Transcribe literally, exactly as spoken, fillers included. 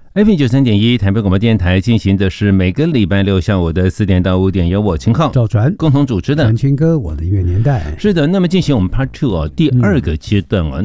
F M 九三点一台北广播电台进行的是每个礼拜六下午的四点到五点，由我秦浩、 赵传共同主持的传青哥我的音乐年代。 是的，那么进行我们 Part Two 哦，第二个阶段哦。嗯